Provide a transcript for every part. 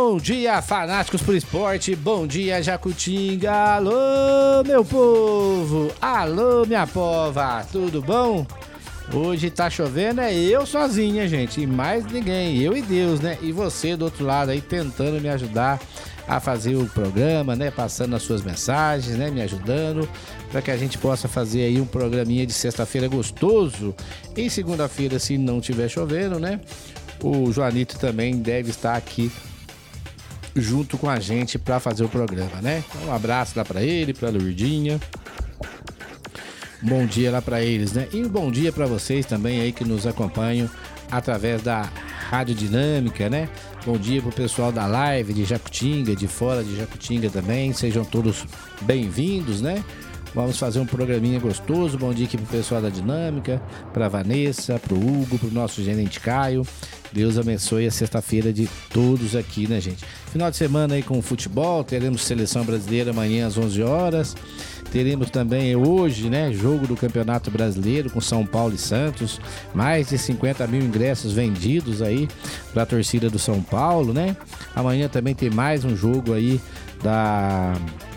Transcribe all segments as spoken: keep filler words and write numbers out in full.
Bom dia, fanáticos por esporte. Bom dia, Jacutinga. Alô, meu povo. Alô, minha pova. Tudo bom? Hoje tá chovendo, é eu sozinha, gente. E mais ninguém. Eu e Deus, né? E você do outro lado aí tentando me ajudar a fazer o programa, né? Passando as suas mensagens, né? Me ajudando para que a gente possa fazer aí um programinha de sexta-feira gostoso. Em segunda-feira, se não tiver chovendo, né? O Joanito também deve estar aqui junto com a gente para fazer o programa, né? Então, um abraço lá para ele, para a Lourdinha. Bom dia lá para eles, né? E um bom dia para vocês também aí que nos acompanham através da Rádio Dinâmica, né? Bom dia pro pessoal da live de Jacutinga, de fora de Jacutinga também. Sejam todos bem-vindos, né? Vamos fazer um programinha gostoso. Bom dia aqui pro pessoal da Dinâmica, pra Vanessa, pro Hugo, pro nosso gerente Caio. Deus abençoe a sexta-feira de todos aqui, né, gente? Final de semana aí com futebol, teremos Seleção Brasileira amanhã às onze horas. Teremos também hoje, né, jogo do Campeonato Brasileiro com São Paulo e Santos. Mais de cinquenta mil ingressos vendidos aí para a torcida do São Paulo, né? Amanhã também tem mais um jogo aí da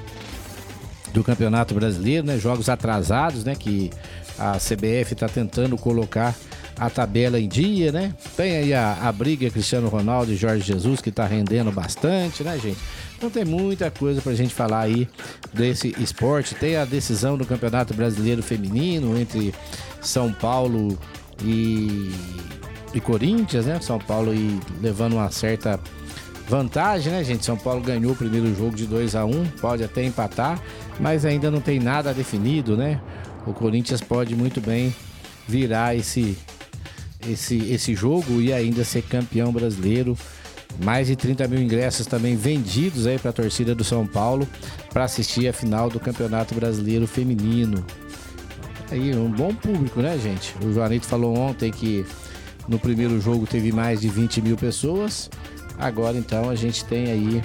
do Campeonato Brasileiro, né? Jogos atrasados, né? Que a C B F está tentando colocar a tabela em dia, né? Tem aí a, a briga Cristiano Ronaldo e Jorge Jesus, que tá rendendo bastante, né, gente? Então tem muita coisa pra gente falar aí desse esporte. Tem a decisão do Campeonato Brasileiro Feminino entre São Paulo e, e Corinthians, né? São Paulo e levando uma certa vantagem, né, gente? São Paulo ganhou o primeiro jogo de dois a um, pode até empatar, mas ainda não tem nada definido, né? O Corinthians pode muito bem virar esse Esse, esse jogo e ainda ser campeão brasileiro. Mais de trinta mil ingressos também vendidos aí para a torcida do São Paulo para assistir a final do Campeonato Brasileiro Feminino. Aí um bom público, né, gente? O Joanito falou ontem que no primeiro jogo teve mais de vinte mil pessoas. Agora então a gente tem aí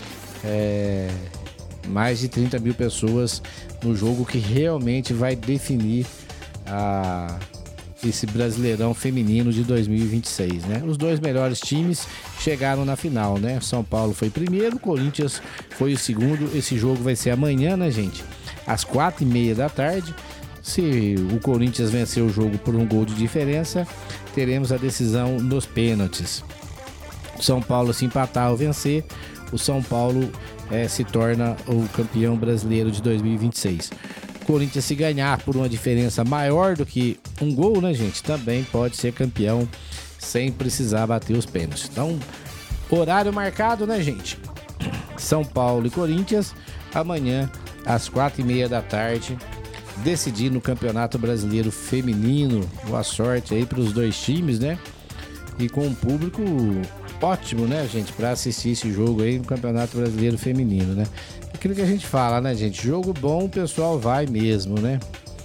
é, mais de trinta mil pessoas no jogo que realmente vai definir a esse Brasileirão Feminino de dois mil e vinte e seis, né? Os dois melhores times chegaram na final, né? São Paulo foi primeiro, Corinthians foi o segundo. Esse jogo vai ser amanhã, né, gente? Às quatro e meia da tarde. Se o Corinthians vencer o jogo por um gol de diferença, teremos a decisão nos pênaltis. São Paulo, se empatar ou vencer, o São Paulo é, se torna o campeão brasileiro de dois mil e vinte e seis. Corinthians, se ganhar por uma diferença maior do que um gol, né, gente, também pode ser campeão sem precisar bater os pênaltis. Então, horário marcado, né, gente? São Paulo e Corinthians, amanhã às quatro e meia da tarde, decidindo o Campeonato Brasileiro Feminino. Boa sorte aí para os dois times, né? E com um público ótimo, né, gente, para assistir esse jogo aí no Campeonato Brasileiro Feminino, né? Aquilo que a gente fala, né, gente? Jogo bom, o pessoal vai mesmo, né?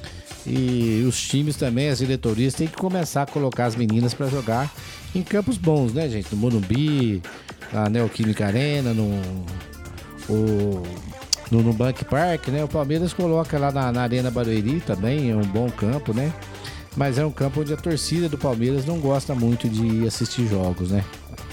E os times também, as diretorias, tem que começar a colocar as meninas para jogar em campos bons, né, gente? No Morumbi, na Neoquímica Arena, no, o, no Nubank Park, né? O Palmeiras coloca lá na, na Arena Barueri também, é um bom campo, né? Mas é um campo onde a torcida do Palmeiras não gosta muito de ir assistir jogos, né?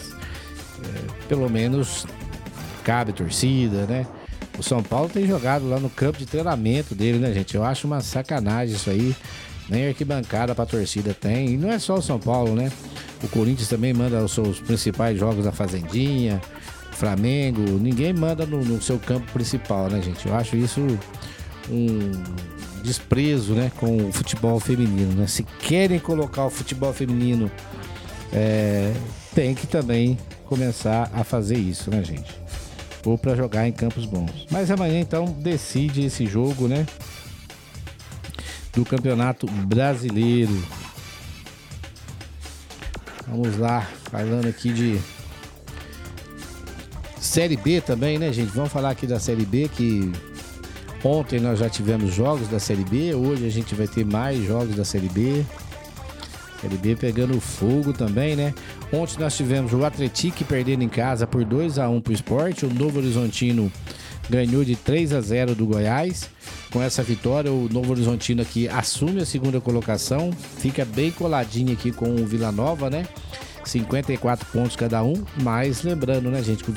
É, pelo menos cabe torcida, né? O São Paulo tem jogado lá no campo de treinamento dele, né, gente? Eu acho uma sacanagem isso aí. Nem arquibancada pra torcida tem. E não é só o São Paulo, né? O Corinthians também manda os seus principais jogos na Fazendinha. Flamengo. Ninguém manda no, no seu campo principal, né, gente? Eu acho isso um desprezo, né, com o futebol feminino, né? Se querem colocar o futebol feminino, é, tem que também começar a fazer isso, né, gente? Ou para jogar em campos bons. Mas amanhã então decide esse jogo, né, do Campeonato Brasileiro. Vamos lá, falando aqui de Série B também, né, gente? Vamos falar aqui da Série B, que ontem nós já tivemos jogos da Série B, hoje a gente vai ter mais jogos da Série B. Série B pegando fogo também, né? Ontem nós tivemos o Atlético perdendo em casa por dois a um pro Sport. O Novo Horizontino ganhou de três a zero do Goiás. Com essa vitória, o Novo Horizontino aqui assume a segunda colocação. Fica bem coladinho aqui com o Vila Nova, né? cinquenta e quatro pontos cada um. Mas lembrando, né, gente, que o